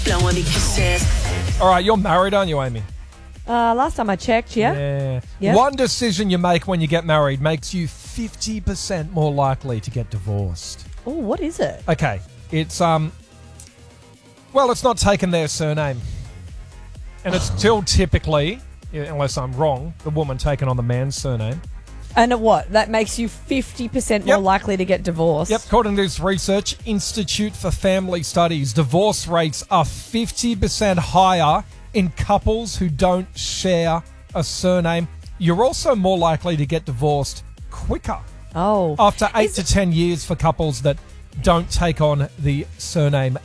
blowing the kisses. All right, you're married, aren't you, Amy? Last time I checked, yeah. Yeah. Yeah. One decision you make when you get married makes you 50% more likely to get divorced. Oh, what is it? Okay, it's well, it's not taking their surname, and it's still typically, unless I'm wrong, the woman taking on the man's surname. And what? That makes you 50% more Yep. likely to get divorced. Yep, according to this research, Institute for Family Studies, divorce rates are 50% higher in couples who don't share a surname. You're also more likely to get divorced quicker. Oh. After 8 to 10 years for couples that don't take on the surname